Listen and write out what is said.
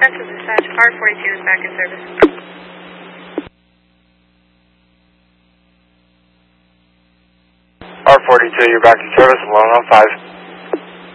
Central Dispatch, R42 is back in service. R42, you're back in service, 105.